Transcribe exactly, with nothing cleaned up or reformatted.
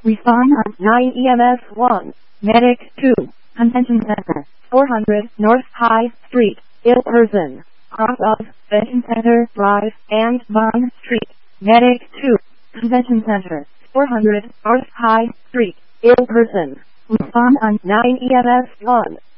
Respond on nine E M S one. Medic two. Convention Center, four hundred North High Street, ill person. Cross of Convention Center Drive and Bond Street. Medic two. Convention Center, four hundred North High Street, ill person. Respond on nine E M S one.